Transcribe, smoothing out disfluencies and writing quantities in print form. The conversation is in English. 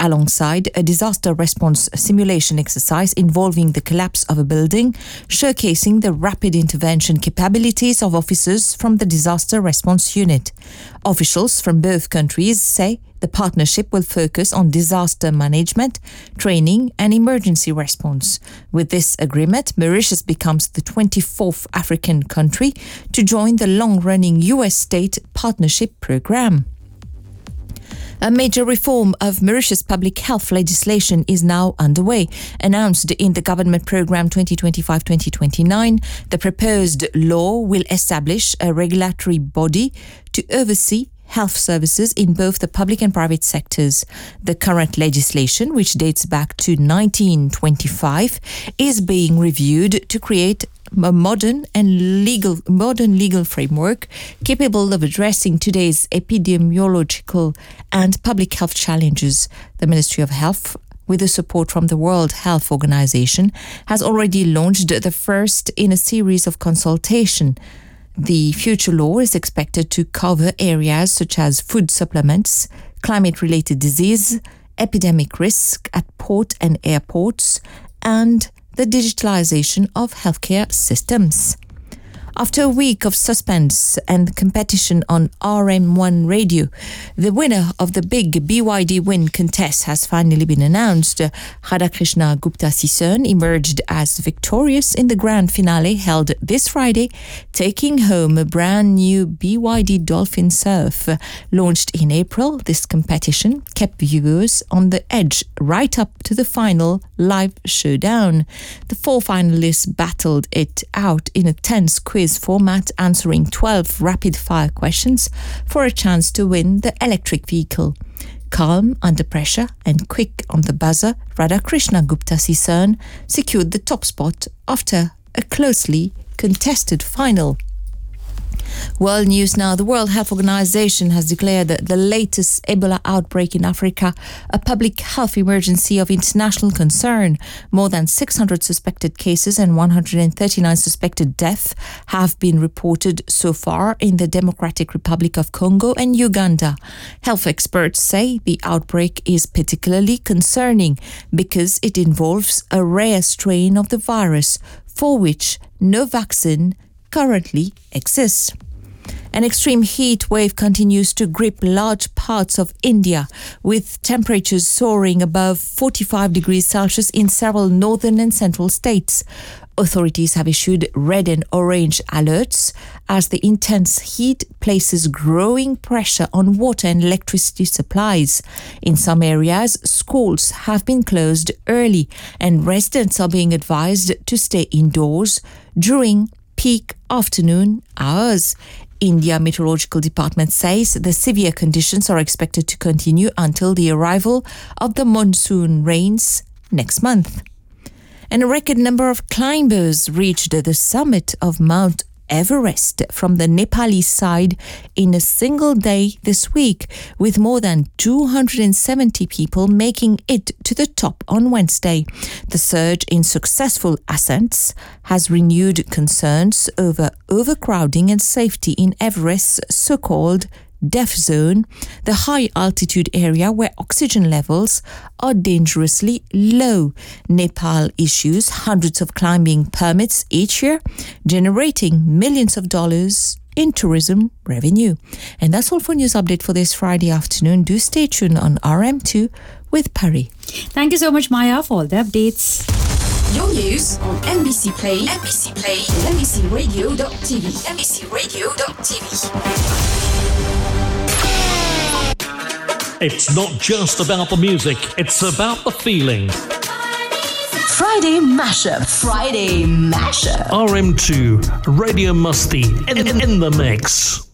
alongside a disaster response simulation exercise involving the collapse of a building, showcasing the rapid intervention capabilities of officers from the disaster response unit. Officials from both countries say the partnership will focus on disaster management, training and emergency response. With this agreement, Mauritius becomes the 24th African country to join the long-running US state partnership program. A major reform of Mauritius public health legislation is now underway. Announced in the government program 2025-2029, the proposed law will establish a regulatory body to oversee health services in both the public and private sectors. The current legislation, which dates back to 1925, is being reviewed to create a modern legal framework capable of addressing today's epidemiological and public health challenges. The Ministry of Health, with the support from the World Health Organization, has already launched the first in a series of consultation. The future law is expected to cover areas such as food supplements, climate-related disease, epidemic risk at port and airports, and the digitalization of healthcare systems. After a week of suspense and competition on RM1 radio, the winner of the big BYD Win contest has finally been announced. Radhakrishna Gupta Sison emerged as victorious in the grand finale held this Friday, taking home a brand new BYD Dolphin Surf. Launched in April, this competition kept viewers on the edge right up to the final live showdown. The four finalists battled it out in a tense quiz format, answering 12 rapid-fire questions for a chance to win the electric vehicle. Calm under pressure and quick on the buzzer, Radhakrishna Gupta Sison secured the top spot after a closely contested final. World news now. The World Health Organization has declared the latest Ebola outbreak in Africa a public health emergency of international concern. More than 600 suspected cases and 139 suspected deaths have been reported so far in the Democratic Republic of Congo and Uganda. Health experts say the outbreak is particularly concerning because it involves a rare strain of the virus for which no vaccine currently exists. An extreme heat wave continues to grip large parts of India, with temperatures soaring above 45 degrees Celsius in several northern and central states. Authorities have issued red and orange alerts as the intense heat places growing pressure on water and electricity supplies. In some areas, schools have been closed early and residents are being advised to stay indoors during peak afternoon hours. India Meteorological Department says the severe conditions are expected to continue until the arrival of the monsoon rains next month. And a record number of climbers reached the summit of Mount Everest from the Nepalese side in a single day this week, with more than 270 people making it to the top on Wednesday. The surge in successful ascents has renewed concerns over overcrowding and safety in Everest's so-called death zone, the high-altitude area where oxygen levels are dangerously low. Nepal issues hundreds of climbing permits each year, generating millions of dollars in tourism revenue. And that's all for News Update for this Friday afternoon. Do stay tuned on RM2 with Pari. Thank you so much, Maya, for all the updates. Your news on NBC Play, NBC Play, and NBCRadio.tv, NBCRadio.tv. It's not just about the music, it's about the feeling. Friday Mashup. Friday Mashup. RM2, Radio Musty in the mix.